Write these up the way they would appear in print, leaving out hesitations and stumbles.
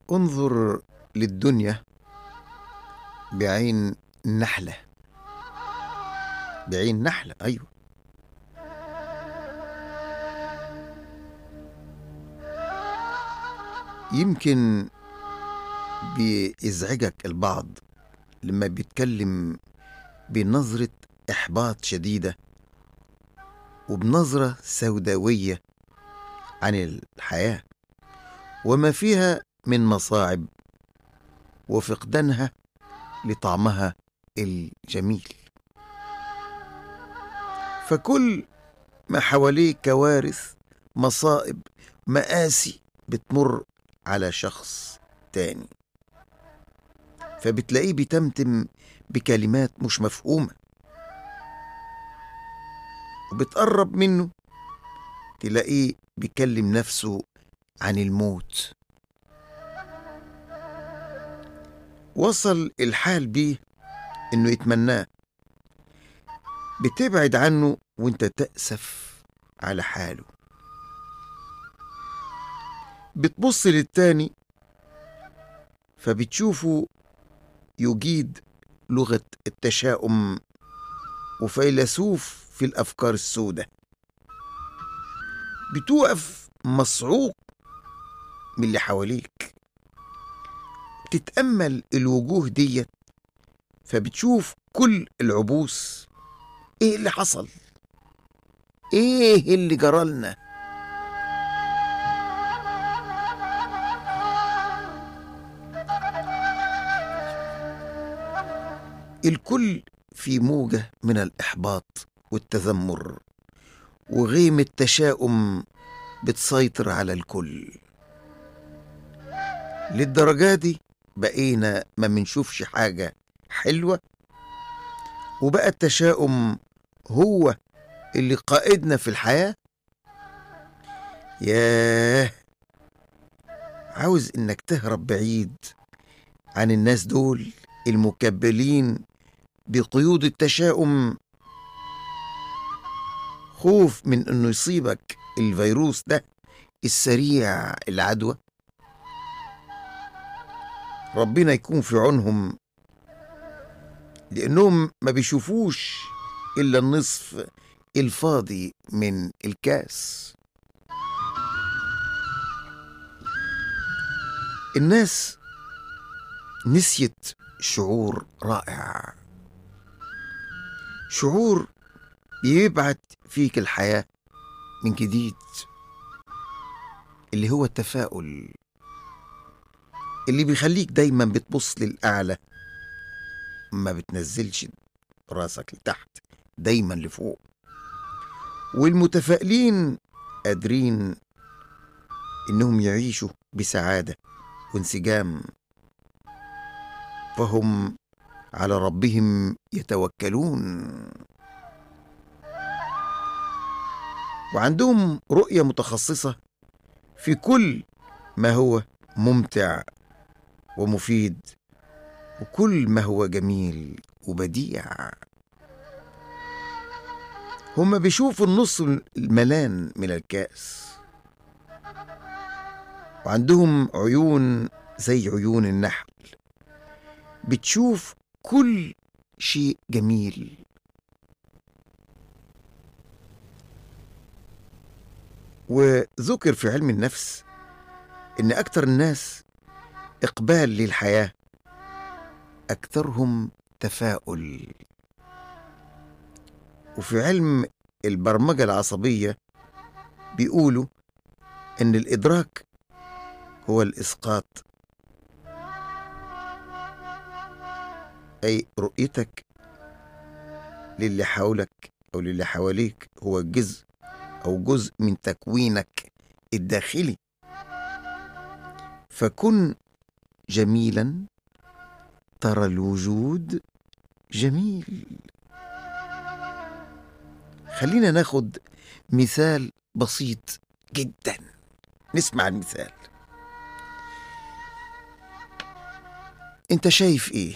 انظر للدنيا بعين نحلة. بعين نحلة، أيوة. يمكن بيزعجك البعض لما بيتكلم بنظرة إحباط شديدة وبنظرة سوداوية عن الحياة وما فيها من مصاعب وفقدانها لطعمها الجميل. فكل ما حواليه كوارث، مصائب، مآسي بتمر على شخص تاني، فبتلاقيه بيتمتم بكلمات مش مفهومة، وبتقرب منه تلاقيه بيكلم نفسه عن الموت. وصل الحال بيه انه يتمناه. بتبعد عنه وانت تأسف على حاله. بتبص للتاني فبتشوفه يجيد لغة التشاؤم وفيلسوف في الأفكار السوداء. بتوقف مصعوق من اللي حواليك، تتأمل الوجوه ديت فبتشوف كل العبوس. ايه اللي حصل؟ ايه اللي جرالنا؟ الكل في موجة من الإحباط والتذمر، وغيم التشاؤم بتسيطر على الكل. للدرجة دي بقينا ما منشوفش حاجة حلوة، وبقى التشاؤم هو اللي قائدنا في الحياة. ياه، عاوز انك تهرب بعيد عن الناس دول المكبلين بقيود التشاؤم، خوف من انه يصيبك الفيروس ده السريع العدوى. ربنا يكون في عونهم، لانهم ما بيشوفوش الا النصف الفاضي من الكاس. الناس نسيت شعور رائع، شعور بيبعت فيك الحياة من جديد، اللي هو التفاؤل، اللي بيخليك دايما بتبص للأعلى، ما بتنزلش راسك لتحت، دايما لفوق. والمتفائلين قادرين إنهم يعيشوا بسعادة وانسجام، فهم على ربهم يتوكلون، وعندهم رؤية متخصصة في كل ما هو ممتع ومفيد وكل ما هو جميل وبديع. هم بيشوفوا النص الملان من الكأس، وعندهم عيون زي عيون النحل بتشوف كل شيء جميل. وذكر في علم النفس إن أكثر الناس إقبال للحياة أكثرهم تفاؤل. وفي علم البرمجة العصبية بيقولوا إن الإدراك هو الإسقاط، أي رؤيتك للي حولك أو للي حواليك هو جزء أو جزء من تكوينك الداخلي. فكن جميلا ترى الوجود جميل. خلينا ناخد مثال بسيط جدا، نسمع المثال. انت شايف ايه؟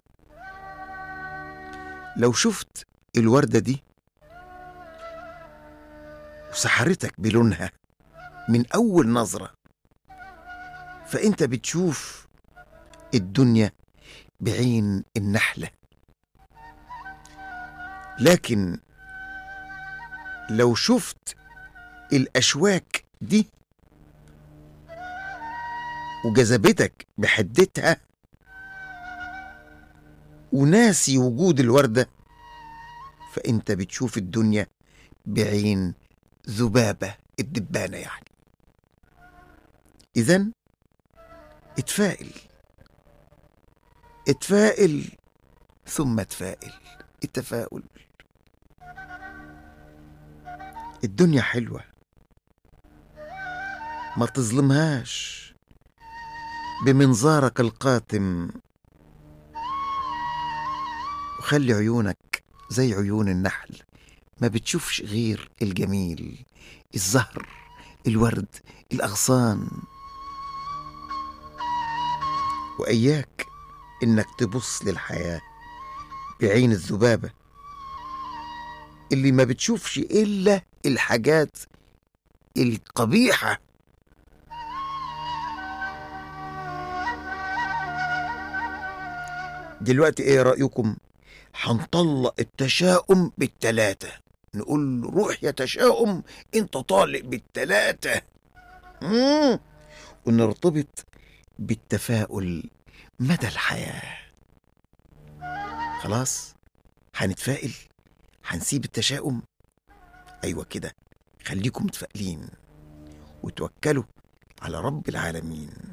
لو شفت الوردة دي وسحرتك بلونها من أول نظرة، فأنت بتشوف الدنيا بعين النحلة. لكن لو شفت الأشواك دي وجذبتك بحدتها وناسي وجود الوردة، فأنت بتشوف الدنيا بعين ذبابة، الدبانة يعني. إذن اتفائل، اتفائل ثم اتفائل. التفاؤل. الدنيا حلوة، ما تظلمهاش بمنظارك القاتم، وخلي عيونك زي عيون النحل، ما بتشوفش غير الجميل، الزهر، الورد، الأغصان. وإياك إنك تبص للحياة بعين الذبابة اللي ما بتشوفش إلا الحاجات القبيحة. دلوقتي إيه رأيكم؟ هنطلق التشاؤم بالتلاتة، نقول له روح يا تشاؤم انت طالق بالتلاتة. ونرتبط بالتفاؤل مدى الحياة. خلاص هنتفائل، هنسيب التشاؤم. أيوة كده، خليكم متفائلين وتوكلوا على رب العالمين.